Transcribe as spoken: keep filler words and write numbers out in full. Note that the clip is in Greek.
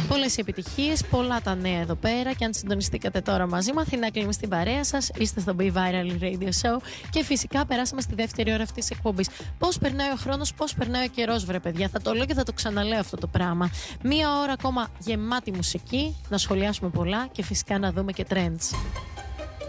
Πολλές επιτυχίες, πολλά τα νέα εδώ πέρα. Και αν συντονιστήκατε τώρα μαζί μου, Αθηνά Κλίμη στην παρέα σας, είστε στο Be Viral Radio Show. Και φυσικά περάσαμε στη δεύτερη ώρα αυτής της εκπομπής. Πώς περνάει ο χρόνος, πώς περνάει ο καιρός, βρε παιδιά. Θα το λέω και θα το ξαναλέω αυτό το πράγμα. Μία ώρα ακόμα γεμάτη μουσική, να σχολιάσουμε πολλά και φυσικά να δούμε και trends.